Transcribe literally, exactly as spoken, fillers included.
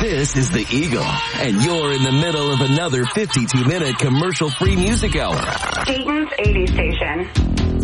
This is the Eagle, and you're in the middle of another fifty-two minute commercial-free music hour. Dayton's eighties station.